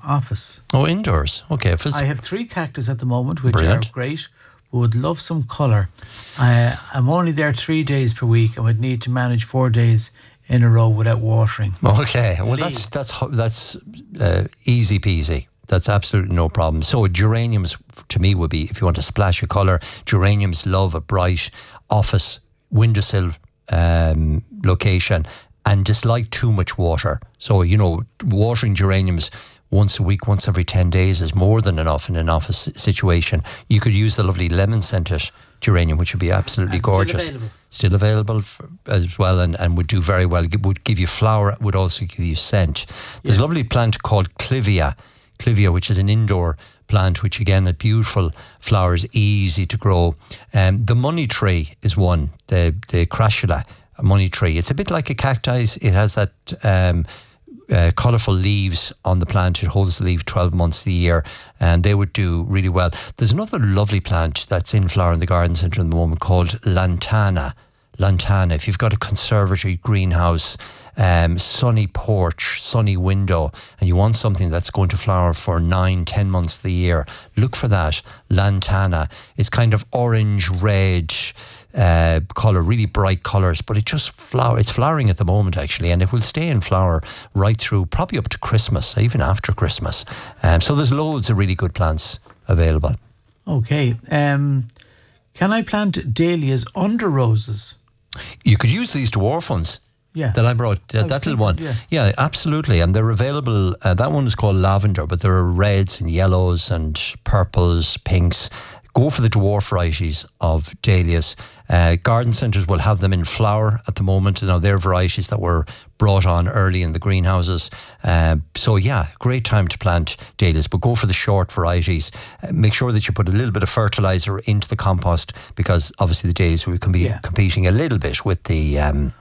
office. Oh, indoors. Okay. I have 3 cactus at the moment, which Brilliant. are great, but would love some colour. I'm only there 3 days per week and would need to manage 4 days in a row without watering. Okay. Well, that's easy peasy. That's absolutely no problem. So geraniums, to me, would be, if you want a splash of colour, geraniums love a bright office, windowsill location and dislike too much water. So, watering geraniums once a week, once every 10 days is more than enough in an office situation. You could use the lovely lemon-scented geranium, which would be absolutely gorgeous. Still available as well, and would do very well. It would give you flower, would also give you scent. There's a lovely plant called Clivia, which is an indoor plant, which again, had beautiful flowers, easy to grow. The money tree is one, the Crassula money tree. It's a bit like a cacti. It has that colourful leaves on the plant. It holds the leaf 12 months of the year, and they would do really well. There's another lovely plant that's in flower in the garden centre at the moment called Lantana. If you've got a conservatory, greenhouse, sunny porch, sunny window, and you want something that's going to flower for 9-10 months of the year, look for that. Lantana. It's kind of orange, red colour, really bright colours, but it just it's flowering at the moment actually, and it will stay in flower right through, probably up to Christmas, even after Christmas. So there's loads of really good plants available. Okay. Can I plant dahlias under roses? You could use these dwarf ones. Yeah. That I brought, that little one. Yeah, absolutely. And they're available. That one is called lavender, but there are reds and yellows and purples, pinks. Go for the dwarf varieties of dahlias. Garden centres will have them in flower at the moment. Now, they're varieties that were brought on early in the greenhouses. So, yeah, great time to plant dahlias, but go for the short varieties. Make sure that you put a little bit of fertiliser into the compost, because obviously the dahlias will be competing a little bit with the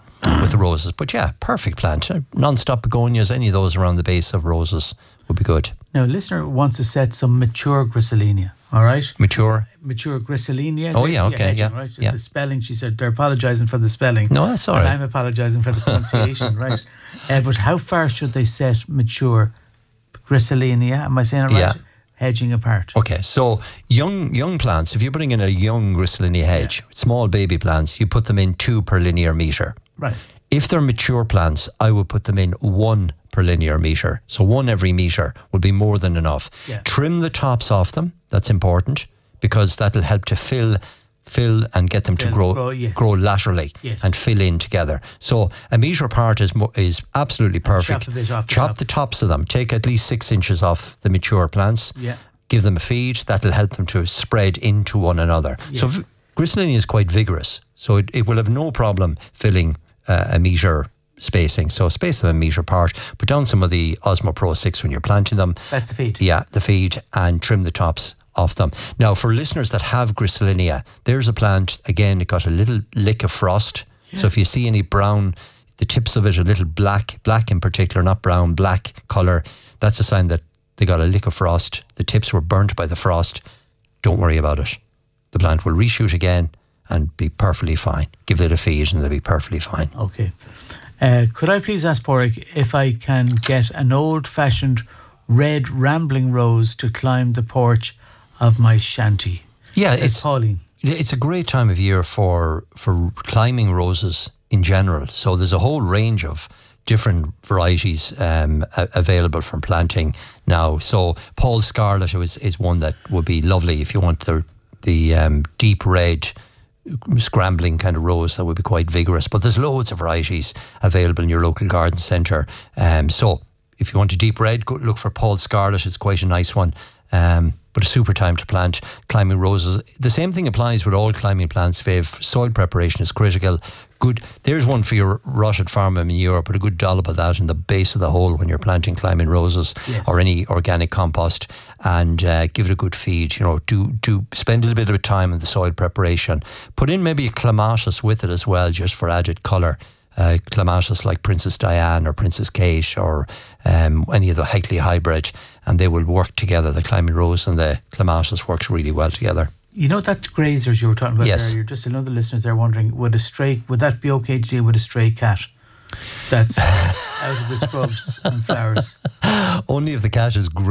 roses. But yeah, perfect plant. Non-stop begonias, any of those around the base of roses would be good. Now, a listener wants to set some mature Grisselinia, all right? Mature Grisselinia. Oh, yeah, okay, hedging, yeah. right? Yeah. The spelling, she said, they're apologising for the spelling. No, that's all right. And I'm apologising for the pronunciation, right? But how far should they set mature Grisselinia? Am I saying it right? Yeah. Hedging apart. Okay, so young plants, if you're putting in a young Grisselinia hedge, small baby plants, you put them in 2 per linear metre. Right. If they're mature plants, I would put them in 1 per linear metre. So 1 every metre would be more than enough. Yeah. Trim the tops off them. That's important, because that'll help to fill and get them to grow laterally and fill in together. So a metre apart is absolutely perfect. Chop a bit off the Chop top. the tops of them. Take at least 6 inches off the mature plants. Yeah. Give them a feed. That'll help them to spread into one another. Yes. So Grisselinia is quite vigorous. So it will have no problem filling a metre spacing. So space them a metre apart. Put down some of the Osmo Pro 6 when you're planting them. That's the feed. Yeah, the feed, and trim the tops off them. Now, for listeners that have Grisselinia, there's a plant, again, it got a little lick of frost. Yeah. So if you see any brown, the tips of it a little black in particular, not brown, black colour, that's a sign that they got a lick of frost. The tips were burnt by the frost. Don't worry about it. The plant will reshoot again and be perfectly fine. Give it a feed and they'll be perfectly fine. Okay. Could I please ask Porrick if I can get an old-fashioned red rambling rose to climb the porch of my shanty? Yeah, it's Pauline. It's a great time of year for climbing roses in general. So there's a whole range of different varieties available from planting now. So Paul Scarlet is one that would be lovely if you want the deep red scrambling kind of rose that would be quite vigorous. But there's loads of varieties available in your local garden centre. So if you want a deep red, go look for Paul Scarlet. It's quite a nice one. But a super time to plant climbing roses. The same thing applies with all climbing plants, Viv. Soil preparation is critical. Good. There's one for your rotted farm manure. Put a good dollop of that in the base of the hole when you're planting climbing roses or any organic compost, and give it a good feed. You know, do spend a little bit of time in the soil preparation. Put in maybe a clematis with it as well, just for added colour. Clematis like Princess Diane or Princess Kate or any of the Heckley hybrid, and they will work together. The climbing rose and the clematis works really well together. You know that grazers you were talking about earlier, just another listeners there wondering, would that be okay to deal with a stray cat that's out of the scrubs and flowers? Only if the cat is